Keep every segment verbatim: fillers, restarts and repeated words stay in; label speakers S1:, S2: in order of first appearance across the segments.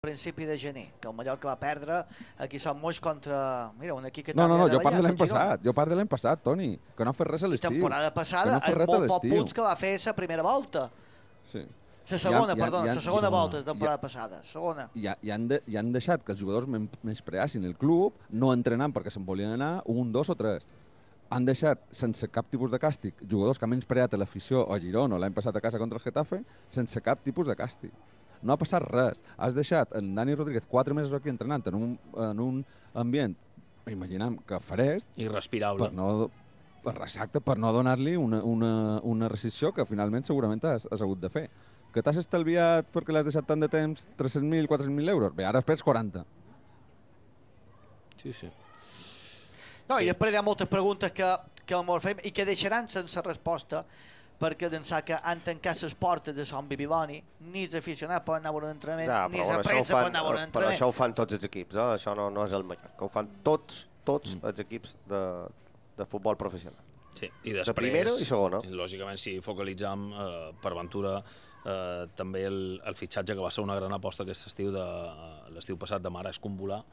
S1: principi de gener, que el Mallorca va perdre aquí som Moix contra... Mira, un equip que
S2: No, no, no,
S1: també
S2: jo
S1: ha
S2: parlo de
S1: davallat,
S2: l'any
S1: el Girona.
S2: passat, jo parlo de l'any passat, Toni, que no ha fet res a
S1: I
S2: l'estiu.
S1: temporada passada,
S2: Que no fa
S1: amb
S2: res a
S1: molt pocs
S2: l'estiu.
S1: punts que va fer la primera volta.
S2: Sí.
S1: La segona,
S2: I han-
S1: perdona,
S2: i han-
S1: la segona
S2: i-
S1: volta de
S2: i-
S1: temporada passada. Segona.
S2: I, ha- i, han de, I han deixat que els jugadors men- menyspreassin el club, no entrenant perquè se'n volien anar, un, dos o tres. Han deixat, sense cap tipus de càstig, jugadors que han menyspreat a l'afició o a Girona o l'any passat a casa contra el Getafe, sense cap tipus de càstig. No ha passat res. Has deixat en Dani Rodríguez quatre mesos aquí entrenant en un, en un ambient, imaginem que fresc,
S3: Irrespirable.
S2: per no, per, exacte, per no donar-li una, una, una rescissió que finalment segurament has, has hagut de fer. Que t'has estalviat perquè l'has deixat tant de temps tres-cents mil, quatre-cents mil euros? Bé, ara perds quaranta.
S3: Sí, sí.
S1: No, i després hi ha moltes preguntes que, que molt fem i que deixaran sense resposta perquè d'ençà que han tancat les portes de Sant Bibiloni, ni els aficionats poden anar a veure un entrenament,
S4: Ja,
S1: ni
S4: però
S1: la
S4: bueno, això ho
S1: premsa pot
S4: fan,
S1: anar a veure un
S4: però
S1: entrenament.
S4: això ho fan tots els equips, eh? Això no, no és el Mallorca, ho fan tots, tots
S2: Mm.
S4: els equips de, de futbol professional.
S3: Sí, i després,
S4: De primera i segona.
S3: Lògicament, si focalitzam eh, per Ventura, eh, també el, el fitxatge que va ser una gran aposta aquest estiu, de l'estiu passat de Mara Escombolà,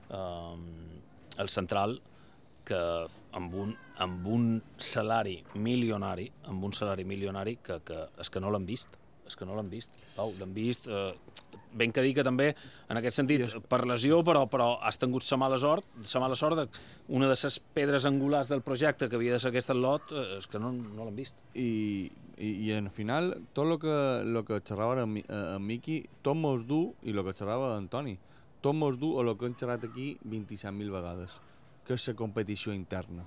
S3: eh, el central, que amb un, amb un salari milionari, amb un salari milionari que, que és que no l'han vist, és que no l'han vist, Pau, l'han vist, eh, ben que dir que també, en aquest sentit, per lesió, però, però has tingut sa mala sort, sa mala sort de una de les pedres angulars del projecte que havia de ser aquest lot, eh, és que no, no l'han vist.
S5: I, i, i en final, tot el que, lo que xerrava ara amb, amb Miqui, tot mos du, i el que xerrava d'Antoni, tot mos du a el que hem xerrat aquí vint-i-set mil vegades, que és la competició interna.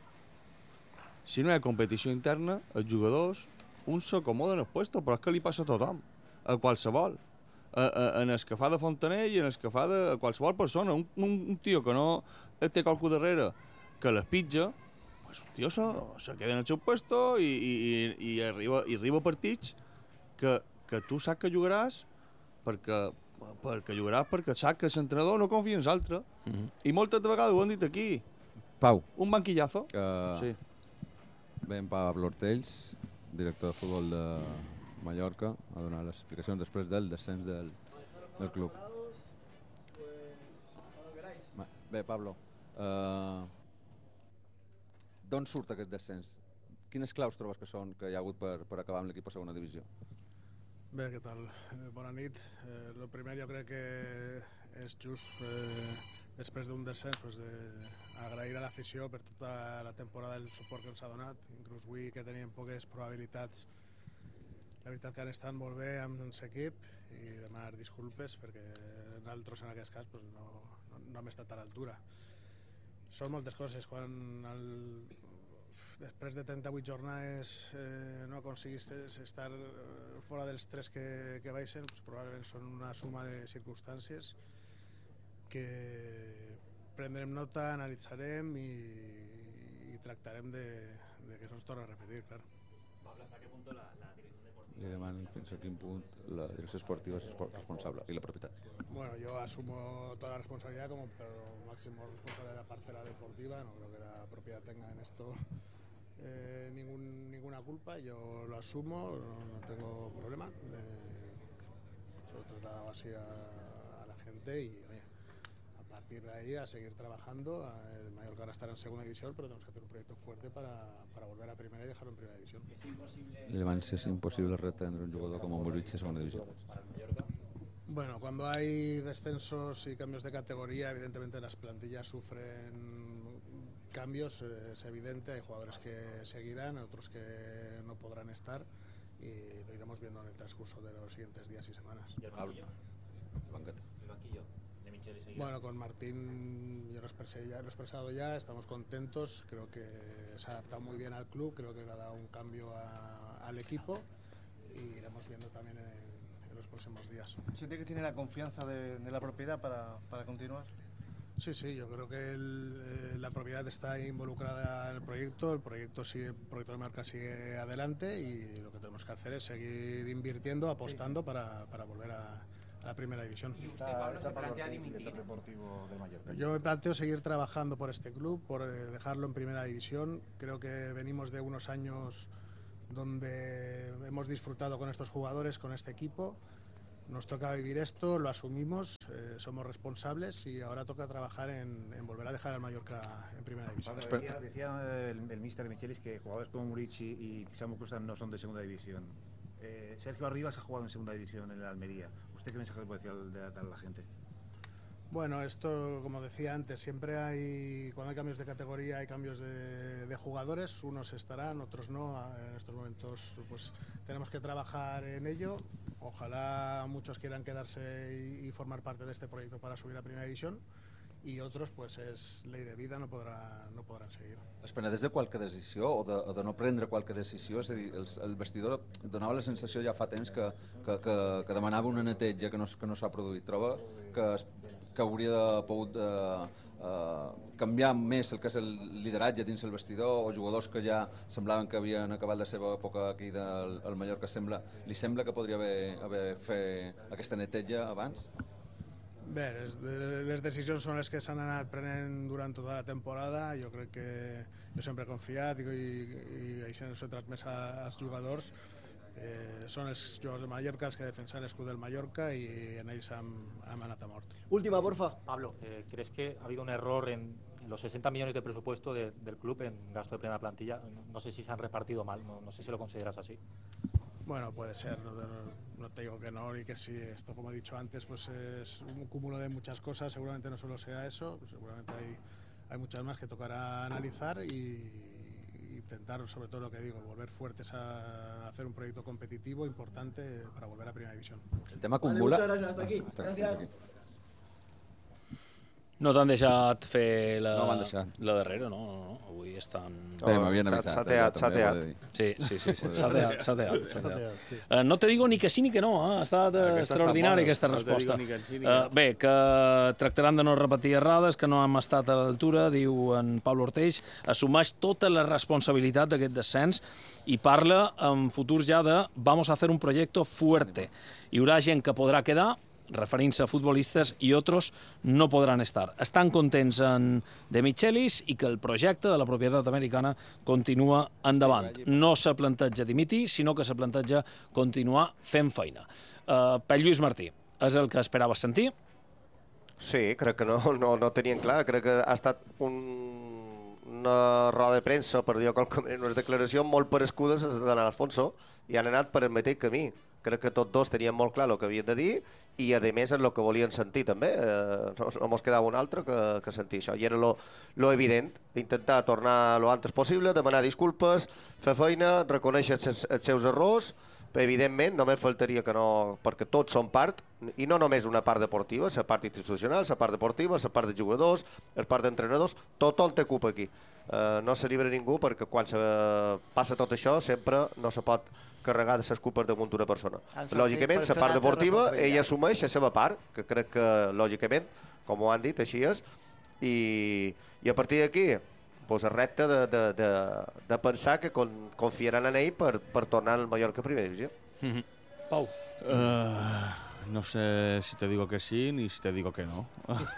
S5: Si no hi ha competició interna, els jugadors, un s'acomoden el puesto, però és que li passa a tothom, a qualsevol. A, a, en el que fa de Fontaner i en el que fa de qualsevol persona. Un, un, un tio que no té qualcú darrere que les pitja, pues el tio se, se queda en el seu puesto i, i, i, i, arriba, i arriba partits que, que tu saps que jugaràs perquè, perquè jugaràs perquè saps que l'entrenador no confia en l'altre.
S3: Mm -hmm.
S5: I moltes vegades ho han dit aquí.
S2: Pau.
S5: Un banquillazo.
S2: Uh,
S5: sí.
S2: Bé, en Pablo Ortells, director de futbol de Mallorca, a donar les explicacions després del descens del, del club. Bé, Pablo, uh, d'on surt aquest descens? Quines claus trobes que són que hi ha hagut per, per acabar amb l'equip a segona divisió?
S6: Bé, què tal? Eh, bona nit. Eh, lo primer jo crec que és just eh, després d'un descens pues, de agrair a l'afició per tota la temporada el suport que ens ha donat, inclús avui que teníem poques probabilitats. La veritat que han estat molt bé amb l'equip i demanar disculpes perquè nosaltres en aquest cas pues, no, no, no hem estat a l'altura. Són moltes coses. Quan el, després de trenta-vuit jornades eh, no aconseguis estar fora dels tres que, que baixen, pues, probablement són una suma de circumstàncies que prendrem nota, analitzarem i, i tractarem de, de que no es torni a repetir, clar.
S7: Pablo, ¿hasta qué punto la, la dirección deportiva?
S2: Li demanen fins a quin punt la direcció esportiva és responsable i la propietat.
S6: Bueno, yo asumo toda la responsabilidad como máximo responsable de la parcela deportiva, no creo que la propiedad tenga en esto eh, ningún, ninguna culpa, yo lo asumo, no, no tengo problema, eh, se lo he trasladado así a, a la gente y oye, a partir de ahí a seguir trabajando. El Mallorca ahora estará en segunda división, pero tenemos que hacer un proyecto fuerte para, para volver a primera y dejarlo en primera división.
S7: ¿Es imposible?
S2: Li demanen si és impossible retendre un jugador com Moritz a segona divisió.
S7: Para el Mallorca.
S6: Bueno, cuando hay descensos y cambios de categoría, evidentemente las plantillas sufren cambios, eh, es evidente, hay jugadores que seguirán, otros que no podrán estar y lo iremos viendo en el transcurso de los siguientes días y semanas.
S7: ¿Y el banquillo?
S2: El banquete.
S7: El banquillo de Michel y Seguirá.
S6: Bueno, con Martín yo lo, expresé ya, lo he expresado ya, estamos contentos, creo que se ha adaptado muy bien al club, creo que le ha dado un cambio a, al equipo y iremos viendo también en, en los próximos días.
S8: ¿Siente que tiene la confianza de, de la propiedad para, para continuar?
S6: Sí, sí, yo creo que el, eh, la propiedad está involucrada en el proyecto, el proyecto sigue, el proyecto de marca sigue adelante y lo que tenemos que hacer es seguir invirtiendo, apostando sí. para, para volver a, a la primera división.
S7: ¿Y usted, Pablo, se plantea dimitir?
S6: Yo me planteo seguir trabajando por este club, por eh, dejarlo en primera división. Creo que venimos de unos años donde hemos disfrutado con estos jugadores, con este equipo. nos toca vivir esto, lo asumimos, eh, somos responsables y ahora toca trabajar en, en volver a dejar al Mallorca en primera división.
S9: Pablo, decía, decía el, el míster de Michelis que jugadores como Muric y, y Samu Costa no son de segunda división. Eh, Sergio Arribas ha jugado en segunda división en el Almería. ¿Usted qué mensaje le puede decir de a la gente?
S6: Bueno, esto, como decía antes, siempre hay, cuando hay cambios de categoría, hay cambios de, de jugadores, unos estarán, otros no. En estos momentos pues tenemos que trabajar en ello. Ojalá muchos quieran quedarse y, y formar parte de este proyecto para subir a primera división, i otros pues és ley de vida, no, podrà, no podran seguir.
S2: Es penedeix de qualque decisió o de, o de no prendre qualque decisió? És a dir, el, el vestidor donava la sensació ja fa temps que, que, que, que demanava una neteja que no, que no s'ha produït. Troba que, que hauria de, pogut de, uh, canviar més el que és el lideratge dins el vestidor, o jugadors que ja semblaven que havien acabat la seva època aquí del al Mallorca, sembla, li sembla que podria haver, haver fet aquesta neteja abans?
S6: Bé, les, les decisions són les que s'han anat prenent durant tota la temporada. Jo crec que jo sempre he confiat i, i, i això s'ho he transmès als jugadors. Eh, són els jugadors de Mallorca els que defensen l'escut del Mallorca i en ells hem, hem anat a mort.
S10: Última, porfa.
S7: Pablo, eh, ¿crees que ha habido un error en, en los sesenta millones de presupuesto de, del club en gasto de primera plantilla? No, no sé si se han repartido mal, no, no sé si lo consideras así.
S6: Bueno, puede ser, no, no te digo que no y que sí. Esto, como he dicho antes, pues es un cúmulo de muchas cosas. Seguramente no solo sea eso, seguramente hay, hay muchas más que tocará analizar y intentar, sobre todo lo que digo, volver fuertes a hacer un proyecto competitivo importante para volver a Primera División.
S2: El tema acumula...
S10: Vale, muchas gracias, hasta aquí.
S2: Hasta
S10: Gracias.
S3: No t'han deixat fer la,
S2: no m'han deixat.
S3: la darrera, no, no, no. Avui estan...
S2: Bé, m'havien avisat.
S4: S'ha teat, s'ha teat.
S3: Sí, sí, sí, sí. s'ha teat, s'ha teat. S'ha teat. Uh, no te digo ni que sí ni que no, eh? Ha estat uh, extraordinària aquesta resposta. No que sí, uh, bé, que tractaran de no repetir errades, que no hem estat a l'altura, diu en Pablo Ortells, assumeix tota la responsabilitat d'aquest descens i parla en futurs ja de vamos a hacer un proyecto fuerte. Hi haurà gent que podrà quedar, referint-se a futbolistes, i otros no podran estar. Estan contents en De Michelis i que el projecte de la propietat americana continua endavant. No se planteja dimitir, sinó que se planteja continuar fent feina. Uh, per Lluís Martí, és el que esperaves sentir?
S4: Sí, crec que no, no, no tenien clar. Crec que ha estat un, una roda de premsa, per dir-ho qualque manera, unes declaracions molt parescudes de l'Alfonso i han anat per el mateix camí. Crec que tots dos tenien molt clar el que havien de dir i, a més, és el que volien sentir també. Eh, no no mos quedava un altre que, que sentir això. I era lo, lo evident, intentar tornar lo antes possible, demanar disculpes, fer feina, reconèixer els, els seus errors. Evidentment, només faltaria que no... perquè tots són part, i no només una part deportiva, la part institucional, la part deportiva, la part de jugadors, la part d'entrenadors, tothom té culpa aquí. Eh, no s'allibra ningú perquè quan se passa tot això sempre no se pot carregar de les culpes damunt d'una persona. Lògicament, la part deportiva, ell assumeix la seva part, que crec que, lògicament, com ho han dit, així és, i, i a partir d'aquí pues, es repte de, de, de, de pensar que con, confiaran en ell per, per tornar al Mallorca a primera divisió.
S3: Mm-hmm. Pau.
S5: Uh, no sé si te digo que sí ni si te digo que no.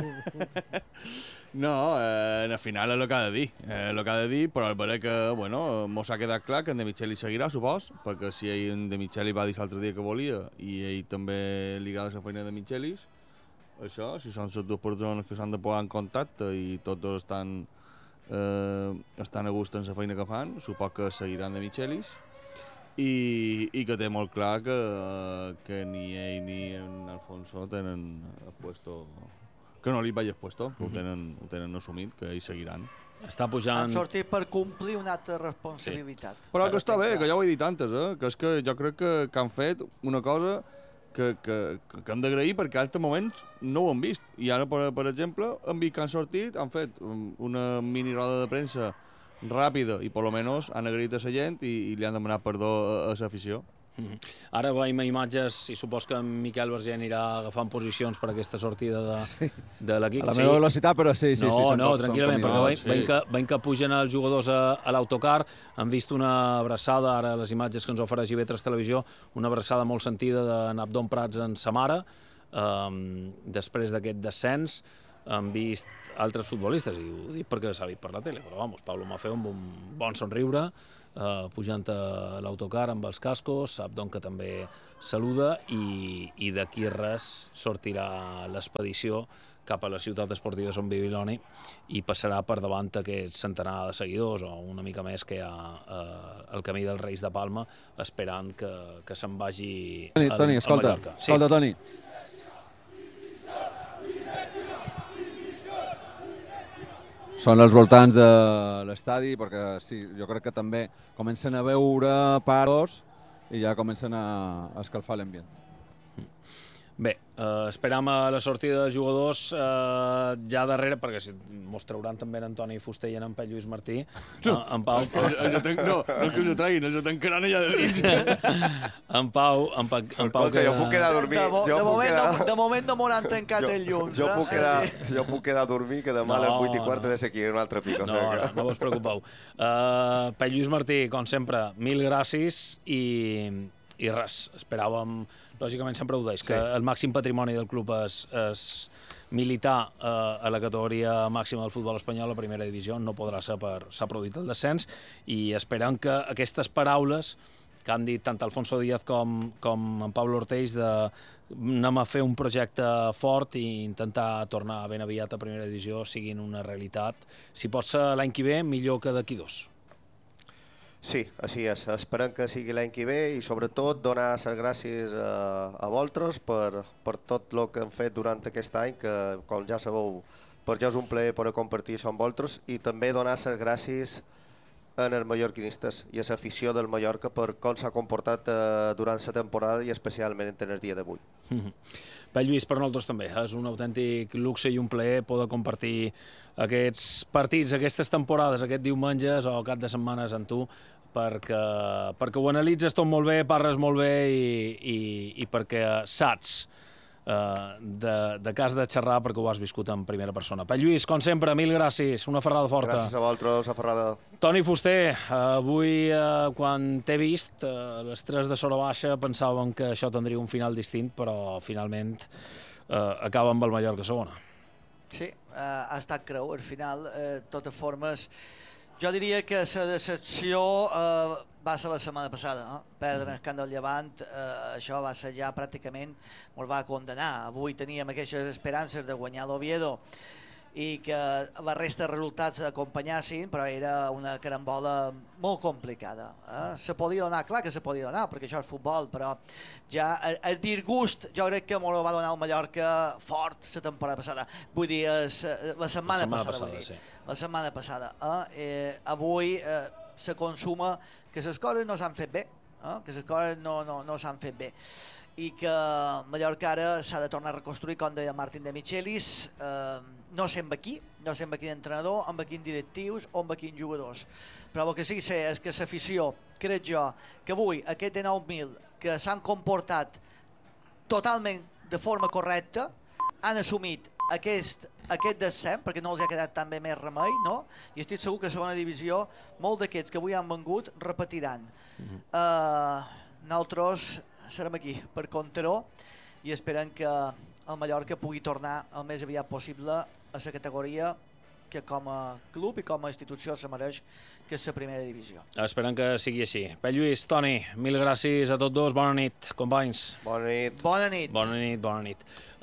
S5: No, eh, al final és el que ha de dir, eh, el que ha de dir, però el veure que, bueno, mos ha quedat clar que en De Michelis seguirà, supos, perquè si ell en De Michelis va dir l'altre dia que volia i ell també li agrada la feina de Michelis, això, si són les dues persones que s'han de posar en contacte i tots dos estan, eh, estan a gust en la feina que fan, supos que seguiran De Michelis i, i que té molt clar que, que ni ell ni en Alfonso tenen el puesto... que no li vagi puesto, ho tenen, ho tenen assumit, que ells seguiran.
S3: Està pujant...
S1: Han sortit per complir una altra responsabilitat.
S5: Sí. Però que està bé, que ja ho he dit antes, eh? Que és que jo crec que, que han fet una cosa que, que, que hem d'agrair perquè en altres moments no ho hem vist. I ara, per, per exemple, hem vist que han sortit, han fet una mini roda de premsa ràpida i per lo menos han agraït a la gent i, i li han demanat perdó a, a l'afició.
S3: Mm-hmm. Ara veiem imatges i supos que en Miquel Verger anirà agafant posicions per aquesta sortida de, sí. de l'equip.
S2: A la meva sí. velocitat, però sí, sí.
S3: No,
S2: sí,
S3: no,
S2: són,
S3: tranquil·lament, perquè veiem,
S2: sí.
S3: veiem, que, veiem que pugen els jugadors a, a l'autocar, han vist una abraçada, ara les imatges que ens ofereix I V tres Televisió, una abraçada molt sentida de Abdon Prats en sa mare, um, després d'aquest descens. han vist altres futbolistes, i ho dic perquè s'ha vist per la tele, però vamos, Pablo Maffeo amb un bon somriure, eh, pujant a l'autocar amb els cascos, sap doncs que també saluda, i, i d'aquí res sortirà l'expedició cap a la ciutat esportiva Son Bibiloni i passarà per davant aquest centenar de seguidors o una mica més que hi ha eh, al camí dels Reis de Palma esperant que, que se'n vagi
S2: Toni,
S3: a,
S2: Toni,
S3: a
S2: escolta,
S3: Mallorca.
S2: escolta, Toni. Són els voltants de l'estadi, perquè sí, jo crec que també comencen a veure paros i ja comencen a escalfar l'ambient.
S3: Bé, eh, esperam a la sortida de jugadors eh, ja darrere, perquè si mos trauran també en Antoni Fuster i en Pep Lluís Martí, no, eh, en Pau...
S5: Jo tenc, no, no que us ho traguin, jo tenc crani ja de dins.
S3: En Pau... En, pa, en Pau
S4: Escolta, jo puc quedar a dormir.
S1: De, mo
S4: jo
S1: de,
S4: puc
S1: moment,
S4: quedar...
S1: no, de moment no m'hauran tancat
S4: jo,
S1: el llum.
S4: Jo puc, quedar,
S1: sí.
S4: jo puc quedar a dormir, que demà
S3: No,
S4: a les vuit i quart
S3: no.
S4: he de ser aquí en un altre pic. O
S3: No,
S4: sigui que...
S3: no, no vos preocupeu. Uh, Pep Lluís Martí, com sempre, mil gràcies i, i res, esperàvem, lògicament sempre ho deix, sí. que el màxim patrimoni del club és, és militar uh, a la categoria màxima del futbol espanyol, la primera divisió, no podrà ser per s'ha produït el descens, i esperem que aquestes paraules que han dit tant Alfonso Díaz com, com en Pablo Ortells de anem a fer un projecte fort i intentar tornar ben aviat a primera divisió siguin una realitat. Si pot ser l'any que ve, millor que d'aquí dos.
S4: Sí, així és. Esperem que sigui l'any que ve i sobretot donar les gràcies a, a vosaltres per, per tot el que hem fet durant aquest any, que com ja sabeu, per jo és un plaer poder compartir això amb vosaltres, i també donar les gràcies en els mallorquinistes i a l'afició del Mallorca per com s'ha comportat eh, durant la temporada i especialment en el dia d'avui.
S3: Pep Lluís, per nosaltres també, és un autèntic luxe i un plaer poder compartir aquests partits, aquestes temporades, aquests diumenges o cap de setmanes amb tu, perquè, perquè ho analitzes tot molt bé, parles molt bé i, i, i perquè saps Uh, de, de cas de xerrar perquè ho has viscut en primera persona. Pep Lluís, com sempre, mil gràcies, una ferrada forta.
S4: Gràcies a vosaltres, a ferrada.
S3: Toni Fuster, uh, avui uh, quan t'he vist, uh, les tres de Sora Baixa pensàvem que això tindria un final distint, però finalment uh, acaba amb el Mallorca segona.
S1: Sí, uh, ha estat creu, al final, uh, de totes formes, jo diria que la decepció uh, va ser la setmana passada, no? Perdre el camp del Llevant, eh, això va ser ja pràcticament, ens va condenar. Avui teníem aquestes esperances de guanyar l'Oviedo i que la resta de resultats acompanyassin, però era una carambola molt complicada. Eh? Se podia donar, clar que se podia donar, perquè això és futbol, però ja el, el disgust jo crec que ens va donar el Mallorca fort la temporada passada. Vull dir, es, la setmana, la setmana passada. passada vull dir. Sí. La setmana passada. Eh? Eh, avui eh, se consuma que les coses no s'han fet bé, eh? que les coses no, no, no s'han fet bé, i que Mallorca ara s'ha de tornar a reconstruir, com deia Martín de Michelis, eh, no sé amb qui, no sé amb quin entrenador, amb quins directius o amb quins jugadors, però el que sí que sé és que l'afició, crec jo, que avui aquest dinou mil que s'han comportat totalment de forma correcta, han assumit aquest, aquest descens, perquè no els ha quedat tan bé més remei, no? I estic segur que a segona divisió molts d'aquests que avui han vengut repetiran. Mm-hmm. uh, nosaltres serem aquí per Conteró i esperem que el Mallorca pugui tornar el més aviat possible a la categoria que com a club i com a institució se mereix, que és la primera divisió.
S3: Esperem que sigui així. Pep Lluís, Toni, mil gràcies a tots dos. Bona nit, companys.
S4: Bona nit.
S1: Bona nit.
S3: Bona nit, bona nit.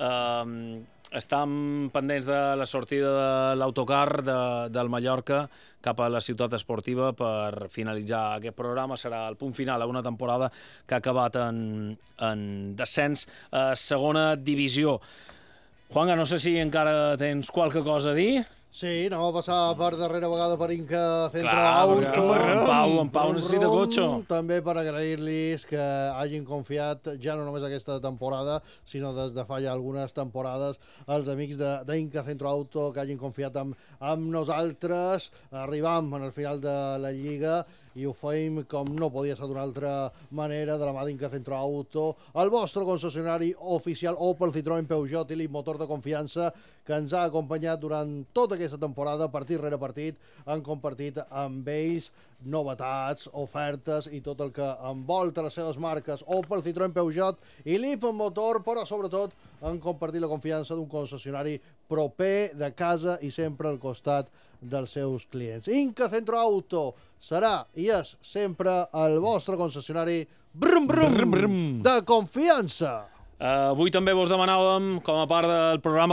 S3: Uh, estem pendents de la sortida de l'autocar de, del Mallorca cap a la ciutat esportiva per finalitzar aquest programa. Serà el punt final a una temporada que ha acabat en, en descens a segona divisió. Juanga, no sé si encara tens qualque cosa a dir.
S8: Sí, no, va passar per darrera vegada per Inca Centro
S3: Clar,
S8: Auto.
S3: en Pau, en Pau necessita cotxe.
S8: També per agrair-los que hagin confiat ja no només aquesta temporada, sinó des de fa ja algunes temporades, els amics d'Inca Centro Auto que hagin confiat amb, amb nosaltres. Arribam en el final de la Lliga i ho feim com no podia ser d'una altra manera, de la mà d'Inca Centro Auto, el vostre concessionari oficial Opel, Citroën, Peugeot i motor de confiança que ens ha acompanyat durant tota aquesta temporada, partit rere partit, han compartit amb ells novetats, ofertes i tot el que envolta les seves marques Opel, Citroën, Peugeot i l'I P Motor, però sobretot en compartir la confiança d'un concessionari proper de casa i sempre al costat dels seus clients. Inca Centro Auto serà i és sempre el vostre concessionari brum, brum, brum, brum. de confiança.
S3: Uh, avui també vos demanàvem, com a part del programa